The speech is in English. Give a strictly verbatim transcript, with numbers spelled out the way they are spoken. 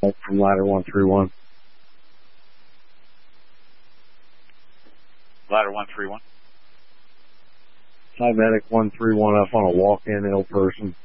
From ladder one three one. Ladder one three one. Hi, medic one three one up on a walk-in ill person.